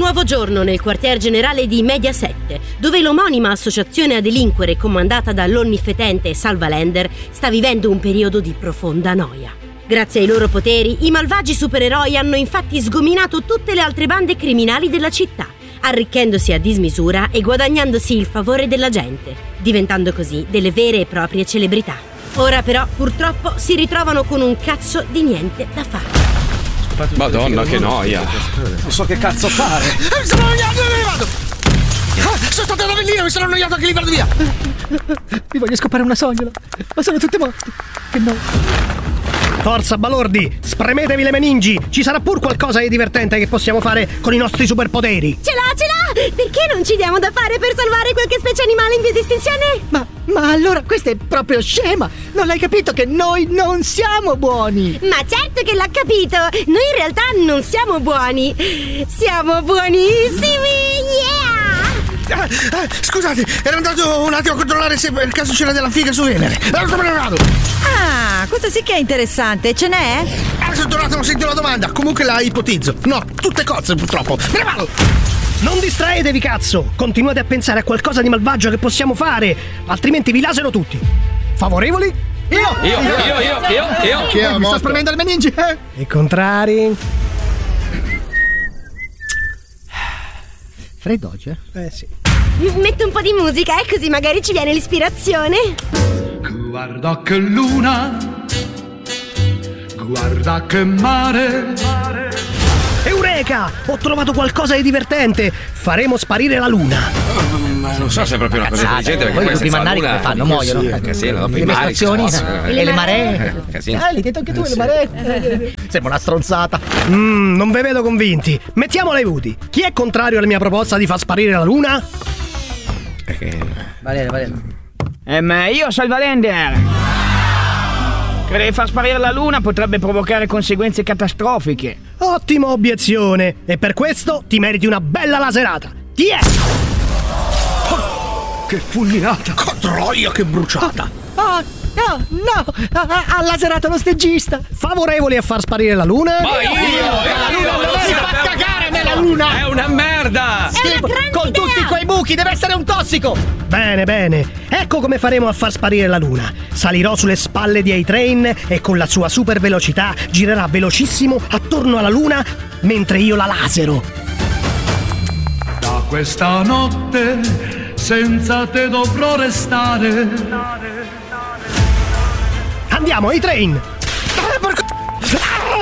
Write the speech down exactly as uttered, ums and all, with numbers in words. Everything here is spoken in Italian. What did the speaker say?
nuovo giorno nel quartier generale di Mediaset, dove l'omonima associazione a delinquere comandata dall'onnipotente Salvalender sta vivendo un periodo di profonda noia. Grazie ai loro poteri, i malvagi supereroi hanno infatti sgominato tutte le altre bande criminali della città, arricchendosi a dismisura e guadagnandosi il favore della gente, diventando così delle vere e proprie celebrità. Ora però, purtroppo, si ritrovano con un cazzo di niente da fare. Madonna, che noia. Non so che cazzo fare. Mi sono annoiato, dove vado? Ah, sono stato ad Avellino, mi sono annoiato anche lì, vado via. Mi voglio scopare una sognola, ma sono tutte morte. Che no. Forza balordi, spremetevi le meningi. Ci sarà pur qualcosa di divertente che possiamo fare con i nostri superpoteri. Ce l'ha, ce l'ha! Perché non ci diamo da fare per salvare qualche specie animale in via di estinzione? Ma, ma allora questa è proprio scema. Non l'hai capito che noi non siamo buoni? Ma certo che l'ha capito. Noi in realtà non siamo buoni. Siamo buonissimi, yeah! Ah, ah, scusate, ero andato un attimo a controllare se per caso c'era della figa su Venere. Ah, questo sì che è interessante, ce n'è? Ah, sono tornato, non sento la domanda. Comunque la ipotizzo. No, tutte cozze purtroppo. Me ne vado. Non distraetevi, cazzo! Continuate a pensare a qualcosa di malvagio che possiamo fare, altrimenti vi lasero tutti. Favorevoli? Io! Io, io, io, io, io! Che mi sto spremendo le meningi, eh? E contrari? Freddo oggi, eh? Eh sì. Metto un po' di musica, eh, così magari ci viene l'ispirazione. Guarda che luna, guarda che mare. Eureka! Ho trovato qualcosa di divertente! Faremo sparire la luna! Ma non so se è proprio una cosa intelligente, perché poi poi tutti i mannari come fanno? Muoiono? Sì, casino, dopo Le i mari si stazioni spostano, e le maree? Casino. Eh, li detto anche tu, le maree. Sembra una stronzata. Mmm, non ve vedo convinti. Mettiamola ai voti. Chi è contrario alla mia proposta di far sparire la luna? Valerio, Valerio. Eh, ma io Salvalender. Crede che far sparire la luna potrebbe provocare conseguenze catastrofiche. Ottima obiezione. E per questo ti meriti una bella laserata. Ti è? Oh, che fulminata! Troia, che bruciata! Oh, no, no! Ha, ha, ha laserato lo stagista! Favorevoli a far sparire la luna? Ma io! La luna non si fa cagare a me la luna! È una merda! Schifo, con tutti quei buchi, deve essere un tossico! Bene, bene. Ecco come faremo a far sparire la luna. Salirò sulle spalle di A-Train e con la sua super velocità girerà velocissimo attorno alla luna mentre io la lasero. Da questa notte senza te dovrò restare. Andiamo, A-Train!